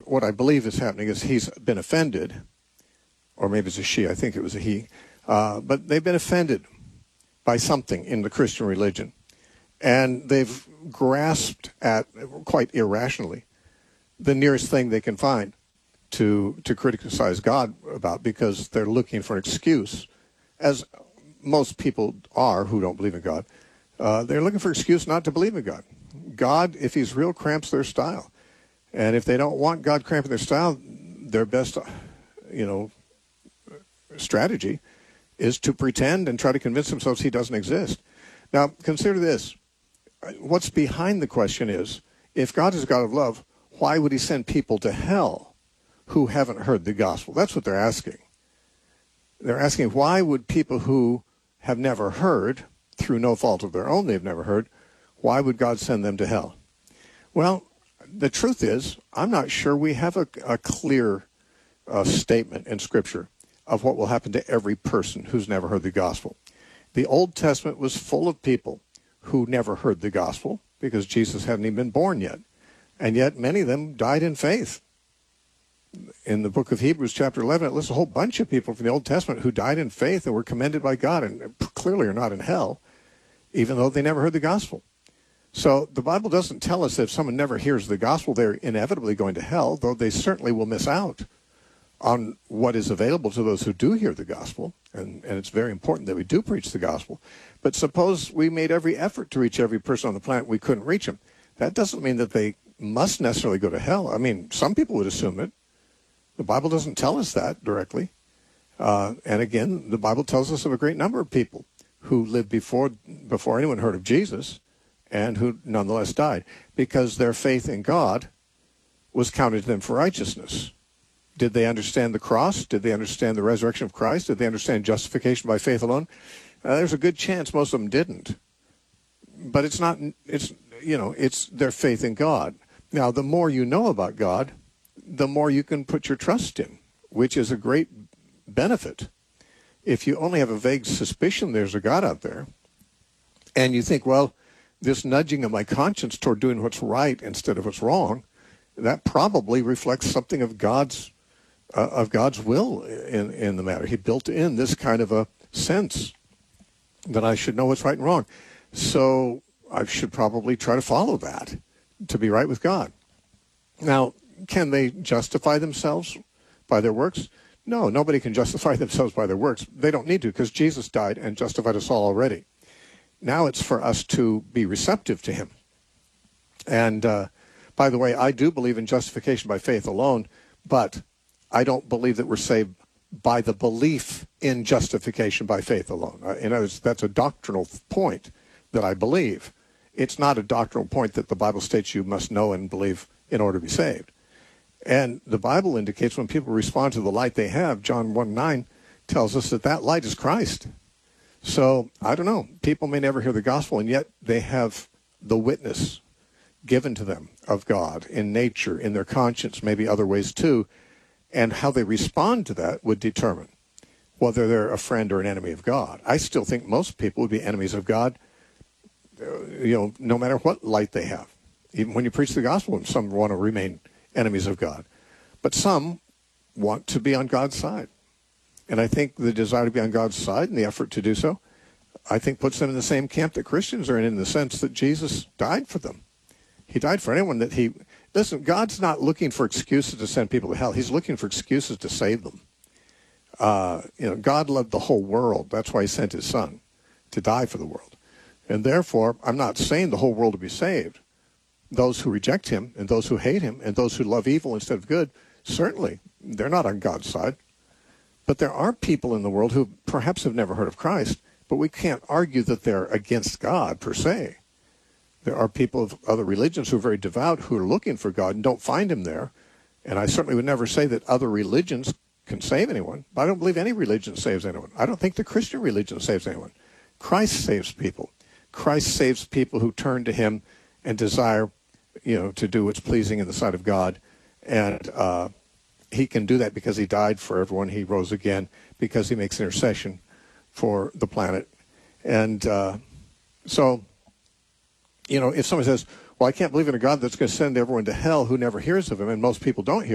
what I believe is happening is he's been offended, or maybe it's a she, I think it was a he, but they've been offended by something in the Christian religion. And they've grasped at, quite irrationally, the nearest thing they can find to criticize God about, because they're looking for an excuse, as most people are who don't believe in God. They're looking for an excuse not to believe in God. God, if he's real, cramps their style. And if they don't want God cramping their style, their best, strategy is to pretend and try to convince themselves he doesn't exist. Now, consider this. What's behind the question is, if God is a God of love, why would he send people to hell who haven't heard the gospel? That's what they're asking. They're asking, why would people who have never heard, through no fault of their own they've never heard, why would God send them to hell? Well, the truth is, I'm not sure we have a clear statement in Scripture of what will happen to every person who's never heard the gospel. The Old Testament was full of people who never heard the gospel because Jesus hadn't even been born yet. And yet many of them died in faith. In the book of Hebrews, chapter 11, it lists a whole bunch of people from the Old Testament who died in faith and were commended by God and clearly are not in hell, even though they never heard the gospel. So the Bible doesn't tell us that if someone never hears the gospel, they're inevitably going to hell, though they certainly will miss out on what is available to those who do hear the gospel. And it's very important that we do preach the gospel. But suppose we made every effort to reach every person on the planet, we couldn't reach them. That doesn't mean that they must necessarily go to hell. I mean, some people would assume it. The Bible doesn't tell us that directly. And again, the Bible tells us of a great number of people who lived before anyone heard of Jesus and who nonetheless died because their faith in God was counted to them for righteousness. Did they understand the cross? Did they understand the resurrection of Christ? Did they understand justification by faith alone? There's a good chance most of them didn't. But it's their faith in God. Now, the more you know about God, the more you can put your trust in, which is a great benefit. If you only have a vague suspicion there's a God out there, and you think, well, this nudging of my conscience toward doing what's right instead of what's wrong, that probably reflects something of God's will in the matter. He built in this kind of a sense that I should know what's right and wrong. So I should probably try to follow that to be right with God. Now, can they justify themselves by their works? No, nobody can justify themselves by their works. They don't need to, because Jesus died and justified us all already. Now it's for us to be receptive to him. And by the way, I do believe in justification by faith alone, but I don't believe that we're saved by the belief in justification by faith alone. In other words, that's a doctrinal point that I believe. It's not a doctrinal point that the Bible states you must know and believe in order to be saved. And the Bible indicates when people respond to the light they have, John 1:9 tells us that light is Christ. So, I don't know, people may never hear the gospel, and yet they have the witness given to them of God in nature, in their conscience, maybe other ways too, and how they respond to that would determine whether they're a friend or an enemy of God. I still think most people would be enemies of God, no matter what light they have. Even when you preach the gospel, some want to remain enemies of God. But some want to be on God's side. And I think the desire to be on God's side and the effort to do so, I think puts them in the same camp that Christians are in the sense that Jesus died for them. He died for anyone that he... Listen, God's not looking for excuses to send people to hell. He's looking for excuses to save them. God loved the whole world. That's why he sent his son to die for the world. And therefore, I'm not saying the whole world to be saved. Those who reject him and those who hate him and those who love evil instead of good, certainly they're not on God's side. But there are people in the world who perhaps have never heard of Christ, but we can't argue that they're against God per se. There are people of other religions who are very devout who are looking for God and don't find him there. And I certainly would never say that other religions can save anyone. But I don't believe any religion saves anyone. I don't think the Christian religion saves anyone. Christ saves people. Christ saves people who turn to him and desire, to do what's pleasing in the sight of God. And he can do that because he died for everyone. He rose again because he makes intercession for the planet. And so, if someone says, well, I can't believe in a God that's going to send everyone to hell who never hears of him, and most people don't hear